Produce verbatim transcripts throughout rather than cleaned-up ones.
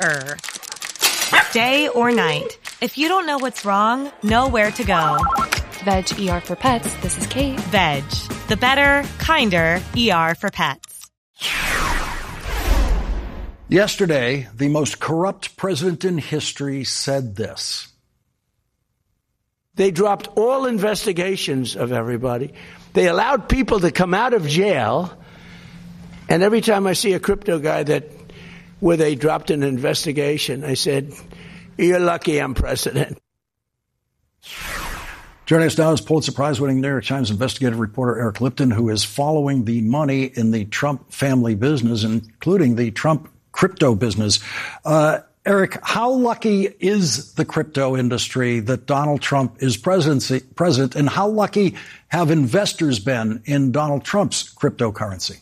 Er. Day or night. If you don't know what's wrong, know where to go. Veg E R for pets. This is Kate. Veg. The better, kinder E R for pets. Yesterday, the most corrupt president in history said this. They dropped all investigations of everybody. They allowed people to come out of jail. And every time I see a crypto guy that where they dropped an investigation, I said, you're lucky I'm president. Joining us now is Pulitzer Prize-winning New York Times investigative reporter Eric Lipton, who is following the money in the Trump family business, including the Trump crypto business. Uh, Eric, how lucky is the crypto industry that Donald Trump is presidency, president, and how lucky have investors been in Donald Trump's cryptocurrency?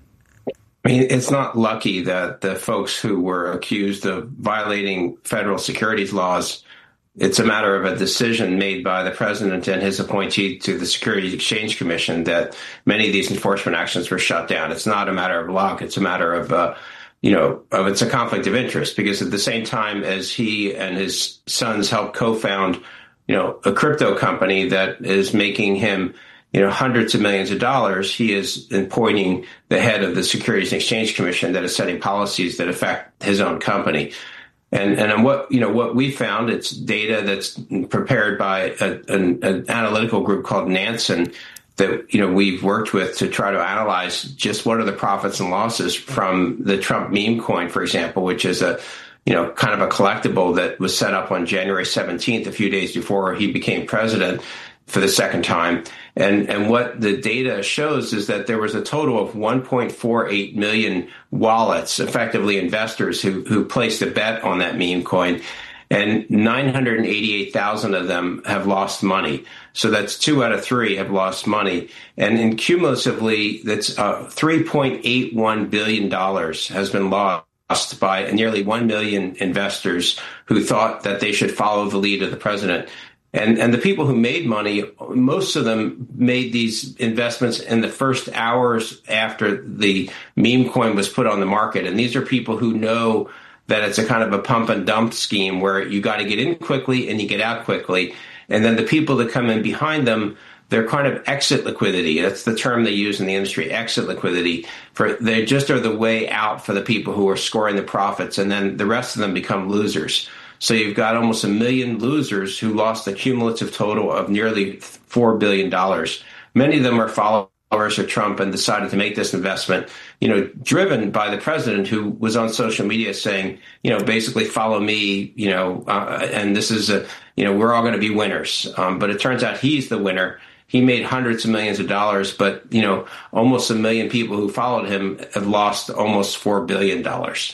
I mean, it's not lucky that the folks who were accused of violating federal securities laws, it's a matter of a decision made by the president and his appointee to the Securities Exchange Commission that many of these enforcement actions were shut down. It's not a matter of luck. It's a matter of, uh, you know, of it's a conflict of interest, because at the same time as he and his sons helped co-found, you know, a crypto company that is making him, you know, hundreds of millions of dollars, he is appointing the head of the Securities and Exchange Commission that is setting policies that affect his own company. And and what, you know, what we found, it's data that's prepared by a, an, an analytical group called Nansen that, you know, we've worked with to try to analyze just what are the profits and losses from the Trump meme coin, for example, which is a, you know, kind of a collectible that was set up on January seventeenth, a few days before he became president for the second time. And and what the data shows is that there was a total of one point four eight million wallets, effectively investors who who placed a bet on that meme coin, and nine hundred eighty-eight thousand of them have lost money. So that's two out of three have lost money. And in cumulatively, that's uh, three point eight one billion dollars has been lost by nearly one million investors who thought that they should follow the lead of the president. And and the people who made money, most of them made these investments in the first hours after the meme coin was put on the market. And these are people who know that it's a kind of a pump and dump scheme where you got to get in quickly and you get out quickly. And then the people that come in behind them, they're kind of exit liquidity. That's the term they use in the industry, exit liquidity. For they just are the way out for the people who are scoring the profits. And then the rest of them become losers. So you've got almost a million losers who lost a cumulative total of nearly four billion dollars. Many of them are followers of Trump and decided to make this investment, you know, driven by the president, who was on social media saying, you know, basically follow me, you know, uh, and this is a, you know, we're all going to be winners. Um, but it turns out he's the winner. He made hundreds of millions of dollars, but, you know, almost a million people who followed him have lost almost four billion dollars.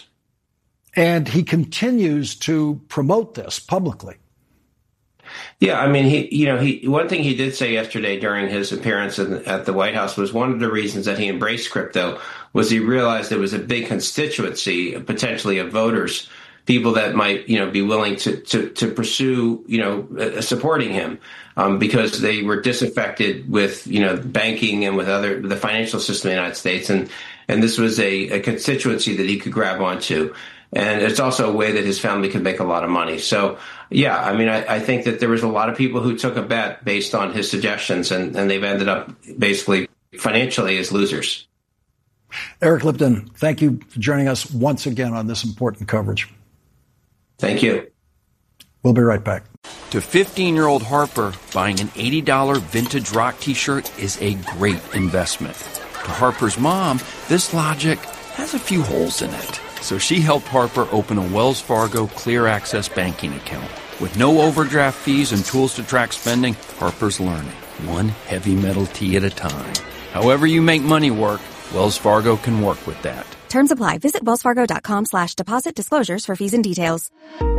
And he continues to promote this publicly. Yeah, I mean, he, you know, he one thing he did say yesterday during his appearance in, at the White House was one of the reasons that he embraced crypto was he realized there was a big constituency, potentially, of voters, people that might, you know, be willing to to, to pursue, you know, uh, supporting him um, because they were disaffected with, you know, banking and with other the financial system in the United States, and and this was a, a constituency that he could grab onto. And it's also a way that his family could make a lot of money. So, yeah, I mean, I, I think that there was a lot of people who took a bet based on his suggestions, and, and they've ended up basically financially as losers. Eric Lipton, thank you for joining us once again on this important coverage. Thank you. We'll be right back. To fifteen-year-old Harper, buying an eighty dollars vintage rock T-shirt is a great investment. To Harper's mom, this logic has a few holes in it. So she helped Harper open a Wells Fargo Clear Access banking account. With no overdraft fees and tools to track spending, Harper's learning, one heavy metal T at a time. However you make money work, Wells Fargo can work with that. Terms apply. Visit wellsfargo.com slash deposit disclosures for fees and details.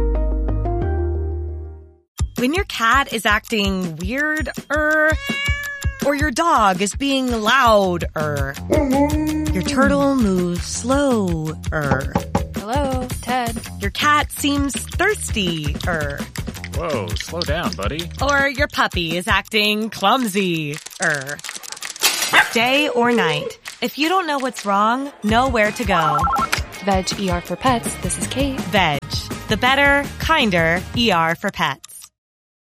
When your cat is acting weird-er, or your dog is being loud-er, your turtle moves slow-er. Hello, Ted. Your cat seems thirsty-er. Whoa, slow down, buddy. Or your puppy is acting clumsy-er. Day or night. If you don't know what's wrong, know where to go. Veg E R for Pets, this is Kate. Veg, the better, kinder E R for pets.